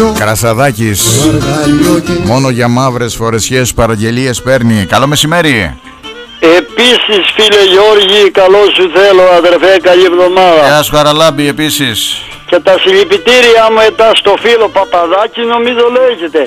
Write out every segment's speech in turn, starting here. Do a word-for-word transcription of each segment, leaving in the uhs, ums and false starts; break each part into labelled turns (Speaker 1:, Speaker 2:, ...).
Speaker 1: Κρασαδάκης, μόνο για μαύρες φορεσιές παραγγελίες παίρνει. Καλό μεσημέρι.
Speaker 2: Επίσης φίλε Γιώργη, καλό σου θέλω αδερφέ, καλή εβδομάδα.
Speaker 1: Γεια σου Χαραλάμπη επίσης.
Speaker 2: Και τα συλληπιτήριά μου ετά στο φίλο Παπαδάκη νομίζω λέγεται.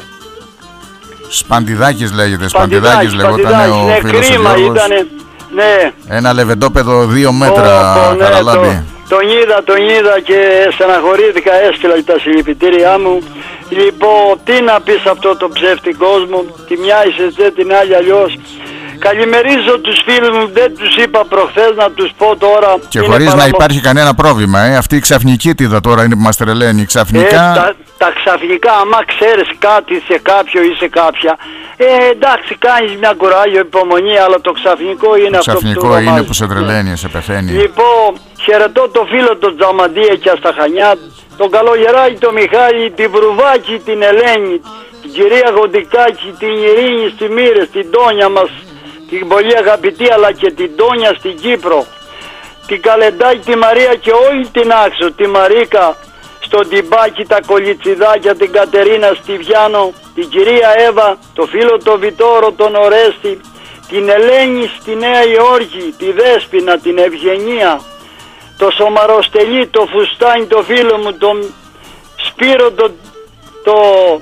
Speaker 1: Σπαντιδάκης λέγεται, Σπαντιδάκης, Σπαντιδάκης λεγόταν ο
Speaker 2: ναι,
Speaker 1: φίλος
Speaker 2: κρίμα
Speaker 1: ο Γιώργος.
Speaker 2: Ήτανε, ναι.
Speaker 1: Ένα λεβεντόπεδο δύο μέτρα,
Speaker 2: oh, ναι,
Speaker 1: Χαραλάμπη.
Speaker 2: Το, τον είδα, τον είδα και στεναχωρήθηκα, έστειλα τα συλληπιτήριά μου. Λοιπόν, τι να πεις αυτό το ψεύτικο κόσμο, τη μια είσαι την άλλη αλλιώς. Καλημερίζω τους φίλους μου, δεν τους είπα προχθές να τους πω τώρα.
Speaker 1: Και χωρίς παραμο... να υπάρχει κανένα πρόβλημα, ε. Αυτή η ξαφνική τίδα τώρα είναι που μας τρελαίνει. Ξαφνικά...
Speaker 2: Ε, τα, τα ξαφνικά, άμα ξέρεις κάτι σε κάποιο ή σε κάποια, ε, εντάξει κάνεις μια κουράγιο υπομονή, αλλά το ξαφνικό είναι το αυτό
Speaker 1: ξαφνικό
Speaker 2: που το
Speaker 1: είναι
Speaker 2: βάζεις.
Speaker 1: που σε τρελαίνει, ναι. Σε πεθαίνει.
Speaker 2: Λοιπόν, χαιρετώ το φίλο τον Τζαμαντία και στα Χανιά, τον Καλογεράκη, τον Μιχάλη, την Βρουβάκη, την Ελένη, την κυρία Γοντικάκη, την Ειρήνη στη Μύρες, την Τόνια μας, την πολύ αγαπητή, αλλά και την Τόνια στην Κύπρο, την Καλεντάκη, τη Μαρία και όλη την Άξο, τη Μαρίκα στον Τιμπάκη, τα Κολιτσιδάκια, την Κατερίνα στη Βιάνο, την κυρία Εύα, το φίλο τον Βιτόρο, τον Ορέστη, την Ελένη στη Νέα Υόρκη, τη Δέσποινα, την Ευγενία, το Σομαροστελί, το Φουστάνι, το φίλο μου, τον Σπύρο, το, το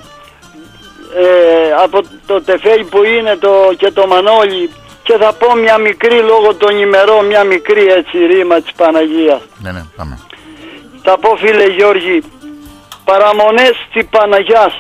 Speaker 2: ε, από το Τεφέλι που είναι το, και το Μανώλη, και θα πω μια μικρή λόγω των ημερών, μια μικρή έτσι ρήμα της Παναγίας.
Speaker 1: Ναι, ναι, πάμε.
Speaker 2: Θα πω φίλε Γιώργη, παραμονές της Παναγιάς,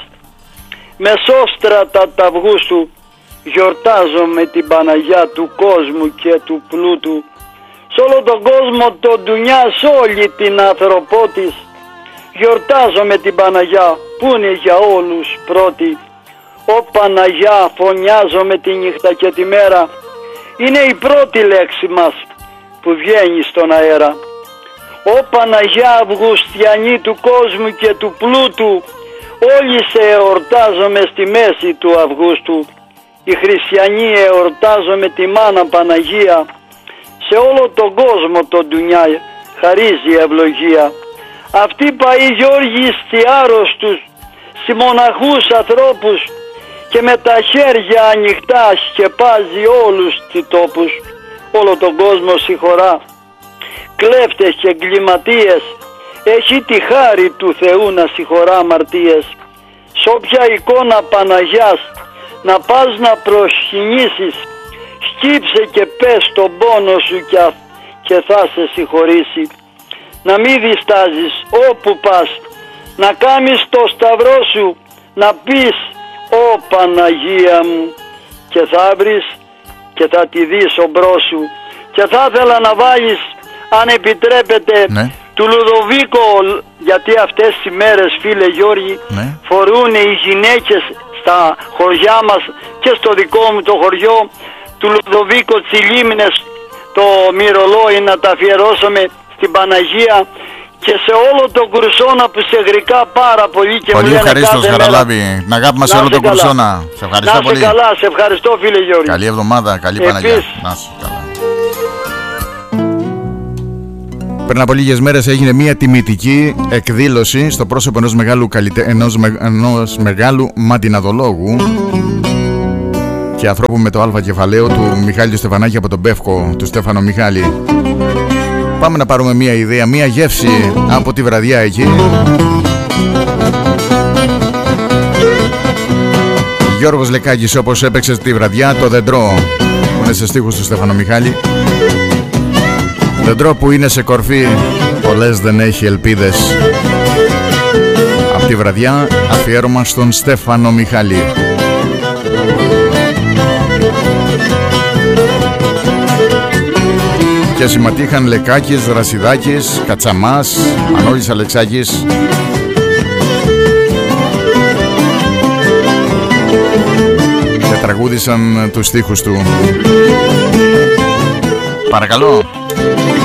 Speaker 2: μεσόστρατα τα Αυγούστου, γιορτάζω με την Παναγιά του κόσμου και του πλούτου. Σ' όλο τον κόσμο τον ντουνιά, σ' όλη την άνθρωπό της, γιορτάζω με την Παναγιά που είναι για όλους πρώτη. Ω Παναγιά φωνιάζω με τη νύχτα και τη μέρα, είναι η πρώτη λέξη μας που βγαίνει στον αέρα. Ω Παναγιά Αυγουστιανή του κόσμου και του πλούτου, όλοι σε εορτάζομαι στη μέση του Αυγούστου. Οι χριστιανοί εορτάζομαι τη Μάνα Παναγία, σε όλο τον κόσμο τον ντουνιά χαρίζει ευλογία. Αυτή πάει Γιώργη στη άρρωστους, στη μοναχούς ανθρώπους, και με τα χέρια ανοιχτά σκεπάζει όλους τους τόπους. Όλο τον κόσμο συγχωρά, κλέφτες και εγκληματίες, έχει τη χάρη του Θεού να συγχωρά αμαρτίες. Σ' όποια εικόνα Παναγιάς να πας να προσκυνήσεις, σκύψε και πες τον πόνο σου και, α, και θα σε συγχωρήσει. Να μην διστάζεις όπου πας, να κάνεις το σταυρό σου, να πεις «Ω Παναγία μου», και θα βρεις και θα τη δεις ομπρός σου. Και θα ήθελα να βάλεις, αν επιτρέπετε, ναι, του Λουδοβίκο, γιατί αυτές τις μέρες φίλε Γιώργη, ναι, φορούν οι γυναίκες στα χωριά μας και στο δικό μου το χωριό, του Λουδοβίκο Τσιλίμνες, το μυρολόι, να τα αφιερώσουμε στην Παναγία και σε όλο τον Κουρσώνα που σε γρικά πάρα πολύ και
Speaker 1: πολύ
Speaker 2: μου λένε
Speaker 1: ευχαρίστως Χαραλάμπη, την αγάπη μας σε όλο τον Κουρσώνα. Σε ευχαριστώ
Speaker 2: να
Speaker 1: πολύ.
Speaker 2: σε καλά, σε ευχαριστώ φίλε Γιώργη.
Speaker 1: Καλή εβδομάδα, καλή
Speaker 2: Επίσης.
Speaker 1: Παναγιά. Να είσαι καλά. Πριν από λίγες μέρες έγινε μια τιμητική εκδήλωση στο πρόσωπο ενός μεγάλου, καλυτε... ενός με... ενός μεγάλου μαντιναδολόγου και ανθρώπου με το αλφα κεφαλαίο, του Μιχάλη Στεφανάκη από τον Πεύκο, του Στέφανο Μιχάλη. Πάμε να πάρουμε μια ιδέα, μια γεύση από τη βραδιά εκεί. Γιώργος Λεκάκης, όπως έπαιξε τη βραδιά, το δεντρό που είναι σε στίχους του Στέφανο Μιχάλη. Δεντρό που είναι σε κορφή, πολλές δεν έχει ελπίδες. Από τη βραδιά αφιέρωμα στον Στέφανο Μιχάλη. Και συμμετείχαν Λεκάκης, Δρασιδάκης, Κατσαμάς, Μανώλης Αλεξάκης. Και τραγούδισαν τους στίχους του. Παρακαλώ.